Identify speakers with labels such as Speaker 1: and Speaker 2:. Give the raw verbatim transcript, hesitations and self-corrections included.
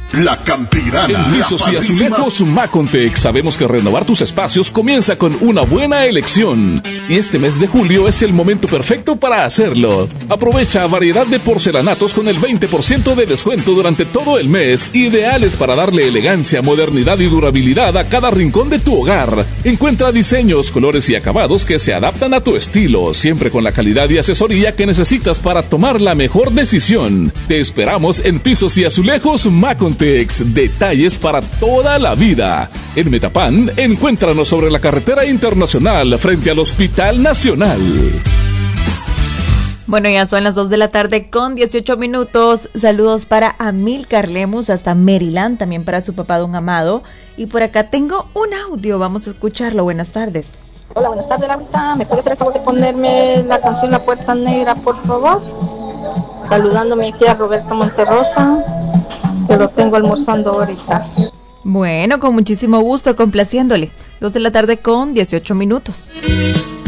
Speaker 1: La Campirana.
Speaker 2: En pisos y azulejos Macontex sabemos que renovar tus espacios comienza con una buena elección. Y este mes de julio es el momento perfecto para hacerlo. Aprovecha variedad de porcelanatos con el veinte por ciento de descuento durante todo el mes, ideales para darle elegancia, modernidad y durabilidad a cada rincón de tu hogar. Encuentra diseños, colores y acabados que se adaptan a tu estilo, siempre con la calidad y asesoría que necesitas para tomar la mejor decisión. Te esperamos en pisos y azulejos Macontex. Detalles para toda la vida. En Metapán, encuéntranos sobre la carretera internacional frente al Hospital Nacional.
Speaker 3: Bueno, ya son las dos de la tarde con dieciocho minutos. Saludos para Amilcar Lemus hasta Maryland, también para su papá Don Amado. Y por acá tengo un audio, vamos a escucharlo. Buenas tardes.
Speaker 4: Hola, buenas tardes, Laurita. ¿Me puede hacer el favor de ponerme la canción La Puerta Negra, por favor? Saludándome aquí a Roberto Monterrosa, que lo tengo almorzando ahorita.
Speaker 3: Bueno, con muchísimo gusto, complaciéndole. Dos de la tarde con dieciocho minutos.